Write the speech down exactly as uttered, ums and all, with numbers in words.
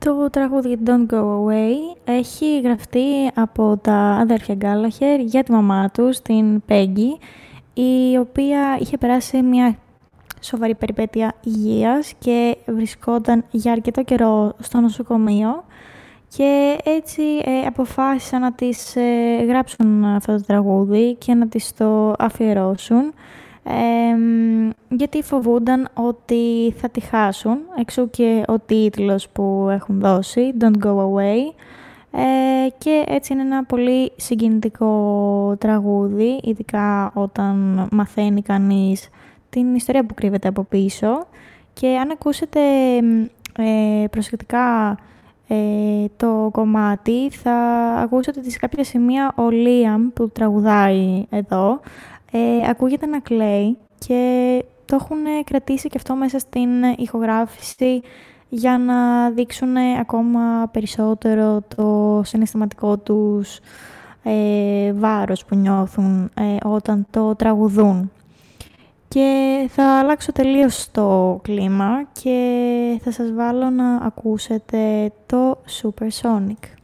Το τραγούδι Don't Go Away έχει γραφτεί από τα αδέρφια Γκάλαχερ για τη μαμά τους, την Peggy, η οποία είχε περάσει μια σοβαρή περιπέτεια υγείας και βρισκόταν για αρκετό καιρό στο νοσοκομείο και έτσι ε, αποφάσισαν να της ε, γράψουν αυτό το τραγούδι και να της το αφιερώσουν, ε, γιατί φοβούνταν ότι θα τη χάσουν, εξού και ο τίτλος που έχουν δώσει, Don't Go Away. Ε, και έτσι είναι ένα πολύ συγκινητικό τραγούδι, ειδικά όταν μαθαίνει κανείς την ιστορία που κρύβεται από πίσω. Και αν ακούσετε ε, προσεκτικά ε, το κομμάτι, θα ακούσετε ότι σε κάποια σημεία ο Λίαμ που τραγουδάει εδώ ε, ακούγεται να κλαίει και το έχουν κρατήσει και αυτό μέσα στην ηχογράφηση για να δείξουν ακόμα περισσότερο το συναισθηματικό τους ε, βάρος που νιώθουν ε, όταν το τραγουδούν. Και θα αλλάξω τελείως το κλίμα και θα σας βάλω να ακούσετε το Supersonic.